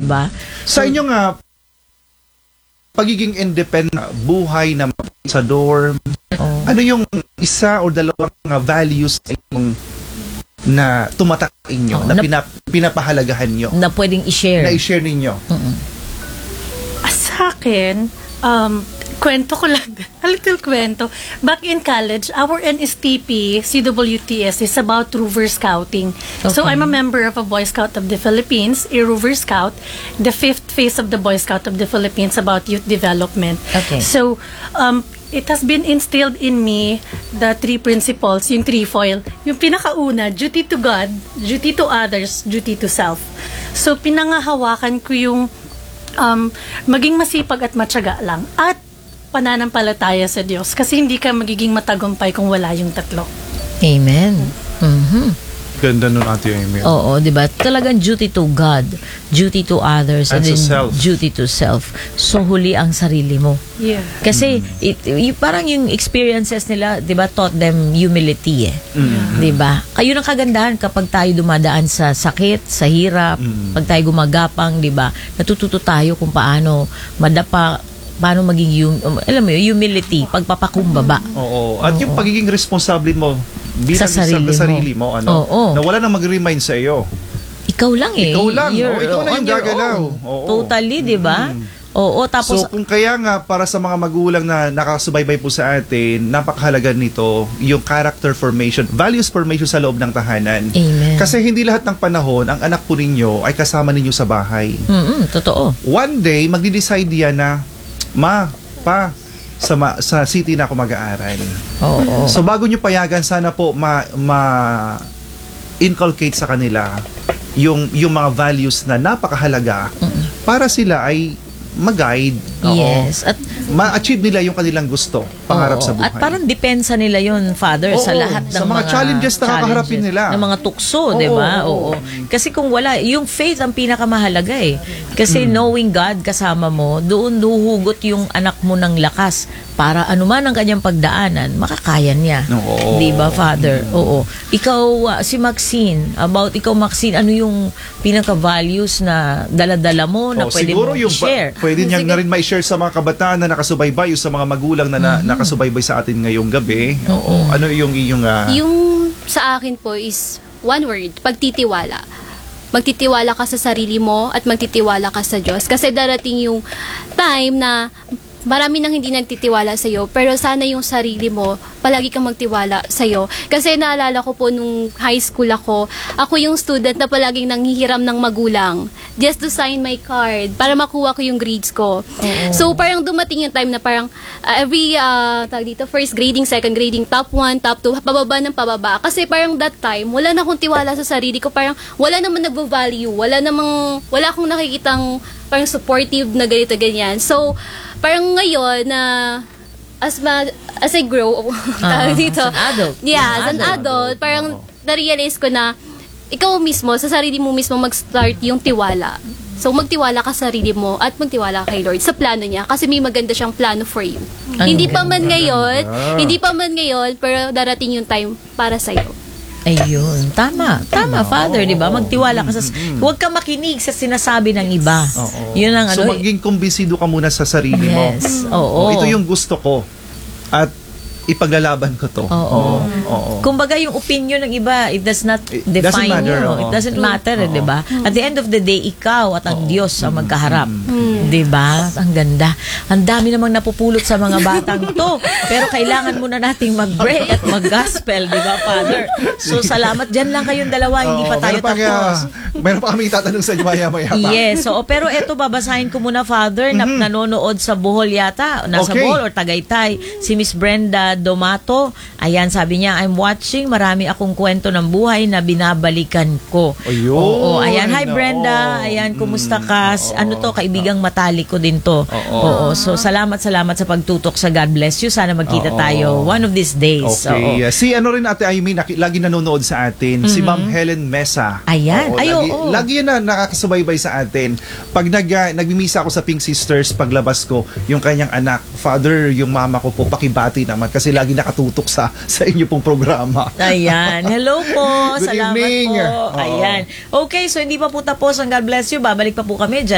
ba? Sa inyong pagiging independent, buhay na sa dorm, ano yung isa o dalawang values na tumatak inyo, na pinapahalagahan nyo? Na pwedeng i-share. Na i-share ninyo? Sa akin, kwento ko lang, a little kwento. Back in college, our NSTP, CWTS, is about Rover Scouting. Okay. So I'm a member of a Boy Scout of the Philippines, a Rover Scout, the 5th phase of the Boy Scout of the Philippines about youth development. Okay. So, it has been instilled in me the 3 principles, yung trefoil. Yung pinakauna, duty to God, duty to others, duty to self. So, pinangahawakan ko yung maging masipag at matyaga lang at pananampalataya sa Diyos kasi hindi ka magiging matagumpay kung wala yung tatlo. Amen. Ganda nun, Ate Amy. Oo, di ba? Talagang duty to God, duty to others, And then to self. duty to self. So, huli ang sarili mo. Yeah. Kasi, parang yung experiences nila, di ba, taught them humility Di ba? Kayo ng kagandahan kapag tayo dumadaan sa sakit, sa hirap, pag tayo gumagapang, di ba, natututo tayo kung paano madapa, paano maging alam mo yun, humility, pagpapakumbaba. Oo. At yung pagiging responsable mo bilang Sa sarili mo, Oo. na wala nang mag-remind sa iyo. Ikaw lang Ikaw lang. Ikaw na on yung your gagalaw. own. Oo. Totally, di ba? Oo, tapos... So, kung kaya nga, para sa mga magulang na nakasubaybay po sa atin, napakahalaga nito, yung character formation, values formation sa loob ng tahanan. Amen. Kasi hindi lahat ng panahon, ang anak po ninyo ay kasama ninyo sa bahay. Totoo. One day, magdi-decide yan na, sa city na ako mag-aaral. Oo. So bago nyo payagan, sana po inculcate sa kanila yung mga values na napakahalaga para sila ay mag-guide. Yes. At ma-achieve nila yung kanilang gusto, pangarap sa buhay. At parang depensa nila yun, Father, sa lahat ng sa mga challenges na kakaharapin nila. Ng mga tukso, di ba? Oo. Kasi kung wala, yung faith ang pinakamahalaga Kasi knowing God kasama mo, doon huhugot yung anak mo ng lakas para anuman ang kanyang pagdaanan, makakaya niya. Oo. Di ba, Father? Oo. Ikaw, si Maxine, Maxine, ano yung pinaka-values na dala-dala mo na pwede mo i-share? Pwede niyang na rin ma-share sa mga kabataan na nakasubaybay o sa mga magulang na nakasubaybay sa atin ngayong gabi. Oo. Ano yung iyong... Yung sa akin po is one word, pagtitiwala. Magtitiwala ka sa sarili mo at magtitiwala ka sa Diyos. Kasi darating yung time na marami nang hindi nagtitiwala sa iyo, pero sana yung sarili mo, palagi kang magtiwala sa iyo. Kasi naalala ko po nung high school ako yung student na palaging nanghihiram ng magulang just to sign my card para makuha ko yung grades ko. So parang dumating yung time na parang every first grading, second grading, top 1, top 2, pababa ng pababa. Kasi parang that time, wala na akong tiwala sa sarili ko, parang wala naman nagvo-value, wala akong nakikitang parang supportive na ganito ganyan. So parang ngayon na as I grow dito, as an adult. Yeah, as an adult, parang na-realize ko na ikaw mismo, sa sarili mo mismo mag-start yung tiwala. So magtiwala ka sa sarili mo at magtiwala kay Lord sa plano niya kasi may maganda siyang plano for you. Hindi pa man ngayon, pero darating yung time para sa iyo. Ayun, tama, Father, di ba? Magtiwala ka huwag ka makinig sa sinasabi ng iba. Yun ang So maging kumbinsido ka muna sa sarili mo. Yes, oo. Ito yung gusto ko at ipaglalaban ko to. Oo. Kumbaga yung opinion ng iba, it does not define matter, you. It doesn't matter, di ba? At the end of the day, ikaw at ang Diyos ang magkaharap. Di ba? Ang ganda. Ang dami namang napupulot sa mga batang to. Pero kailangan muna nating mag-break at mag-gospel, di ba, Father? So, salamat. Diyan lang kayong dalawa. Hindi pa tayo tapos. Meron pa kami itatanong sa inyo maya-maya pa. Yes. So, pero eto, babasahin ko muna, Father, na nanonood sa Bohol yata. Nasa Bohol or Tagaytay. Si Miss Brenda Domato. Ayan, sabi niya, I'm watching. Marami akong kwento ng buhay na binabalikan ko. Ayun. Oo. Ayan, hi Brenda. Ayan, kumusta ka? Ano to? Kaibigang matalik ko din to. Oo. So, salamat sa pagtutok sa God Bless You. Sana magkita tayo one of these days. Okay. Si ano rin Ate Amy, lagi nanonood sa atin. Si Ma'am Helen Mesa. Ayan. Lagi yan na nakakasubaybay sa atin. Pag nagmimisa ako sa Pink Sisters, paglabas ko, yung kanyang anak, Father, yung mama ko po, pakibati naman kasi lagi nakatutok sa inyo pong programa. Ayan. Hello po. Good Salamat evening. po. Ayan. Okay, so hindi pa po tapos ang God Bless You. Babalik pa po kami dyan.